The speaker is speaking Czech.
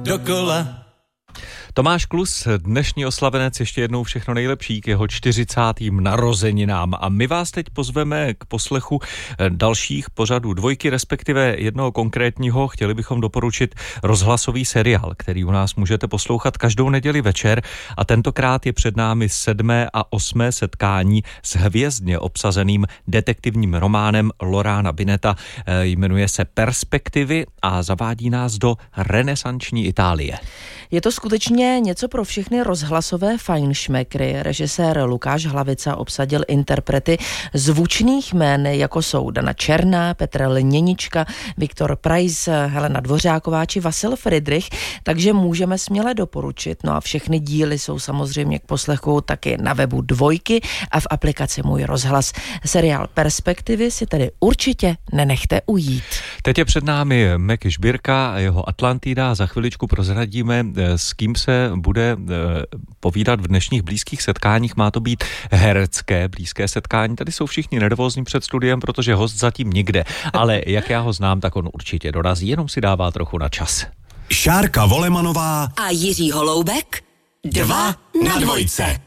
dokola. Tomáš Klus, dnešní oslavenec, ještě jednou všechno nejlepší k jeho 40. narozeninám. A my vás teď pozveme k poslechu dalších pořadů Dvojky, respektive jednoho konkrétního. Chtěli bychom doporučit rozhlasový seriál, který u nás můžete poslouchat každou neděli večer. A tentokrát je před námi 7. a 8. setkání s hvězdně obsazeným detektivním románem Lorana Bineta. Jmenuje se Perspektivy a zavádí nás do renesanční Itálie. Je to skutečně něco pro všechny rozhlasové fajnšmekry. Režisér Lukáš Hlavica obsadil interprety zvučných jmen, jako jsou Dana Černá, Petr Lněnička, Viktor Price, Helena Dvořáková či Vasil Friedrich, takže můžeme směle doporučit. No a všechny díly jsou samozřejmě k poslechu taky na webu Dvojky a v aplikaci Můj rozhlas. Seriál Perspektivy si tedy určitě nenechte ujít. Teď je před námi Meky Žbírka a jeho Atlantida. Za chviličku prozradíme, s kým se bude povídat v dnešních blízkých setkáních. Má to být herecké blízké setkání. Tady jsou všichni nervózní před studiem, protože host zatím nikde. Ale jak já ho znám, tak on určitě dorazí, jenom si dává trochu na čas. Šárka Volemanová a Jiří Holoubek 2 na dvojce.